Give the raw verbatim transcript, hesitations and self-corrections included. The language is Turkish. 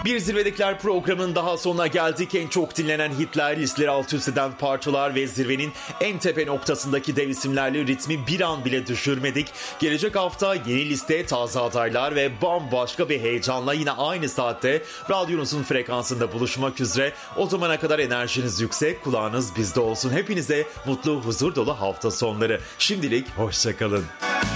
Bir Zirvedekiler programının daha sonuna geldik. En çok dinlenen hitler, listeleri alt üst eden parçalar ve zirvenin en tepe noktasındaki dev isimlerle ritmi bir an bile düşürmedik. Gelecek hafta yeni liste, taze adaylar ve bambaşka bir heyecanla yine aynı saatte radyonuzun frekansında buluşmak üzere. O zamana kadar enerjiniz yüksek, kulağınız bizde olsun. Hepinize mutlu, huzur dolu hafta sonları. Şimdilik hoşça kalın.